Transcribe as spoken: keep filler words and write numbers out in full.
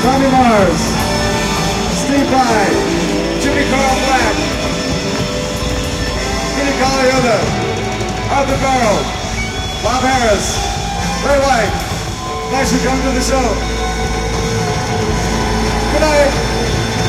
Tommy Mars, Steve Vai, Jimmy Carl Black, Kenny Colaiuta, Arthur Barrow, Bob Harris, Ray White. Thanks for coming to the show. Good night.